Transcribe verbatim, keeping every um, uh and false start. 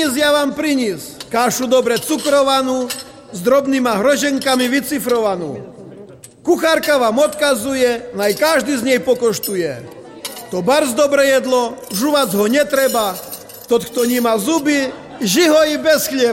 dnes ja vám prinies kašu dobre cukrovanú, s drobnýma hroženkami vycifrovanú. Kuchárka vám odkazuje, naj každý z nej pokoštuje. To barz dobre jedlo, žuvac ho netreba, tot, kto nemá zuby, ži ho i bez chlieba.